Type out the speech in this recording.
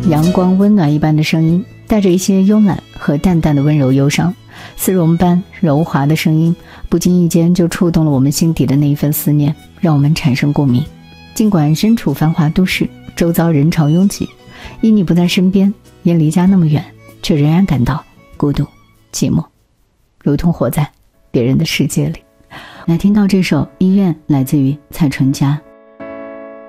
阳光温暖一般的声音，带着一些慵懒和淡淡的温柔忧伤，丝绒般柔滑的声音，不经意间就触动了我们心底的那一份思念，让我们产生共鸣。尽管身处繁华都市，周遭人潮拥挤，因你不在身边，也离家那么远，却仍然感到孤独寂寞，如同活在别人的世界里。来听到这首《医院》，来自于蔡淳佳。